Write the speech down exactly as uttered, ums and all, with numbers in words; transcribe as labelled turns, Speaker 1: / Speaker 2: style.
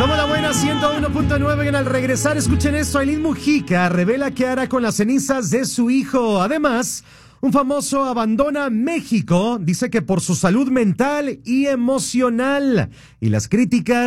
Speaker 1: Somos la buena ciento uno punto nueve. En al regresar, escuchen esto. Ailín Mujica revela qué hará con las cenizas de su hijo. Además, un famoso abandona México. Dice que por su salud mental y emocional. Y las críticas